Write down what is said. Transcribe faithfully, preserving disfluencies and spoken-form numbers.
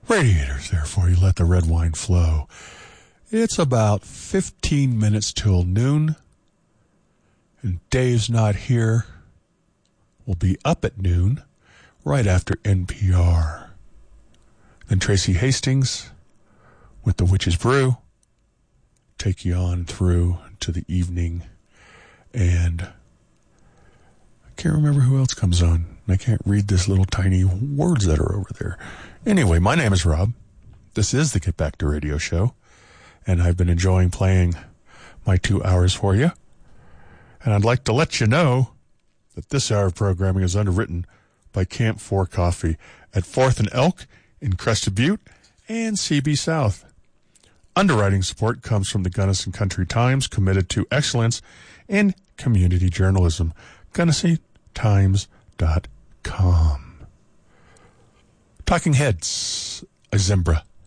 Radiators there for you. Let the red wine flow. It's about fifteen minutes till noon. And Dave's not here. We'll be up at noon, right after N P R. Then Tracy Hastings with The Witch's Brew. Take you on through to the evening. And I can't remember who else comes on. I can't read this little tiny words that are over there. Anyway, my name is Rob. This is the Get Back to Radio show. And I've been enjoying playing my two hours for you. And I'd like to let you know that this hour of programming is underwritten by Camp four Coffee at fourth and Elk in Crested Butte and C B South. Underwriting support comes from the Gunnison Country Times, committed to excellence in community journalism. Gunnison Times dot com. Talking Heads, Azimbra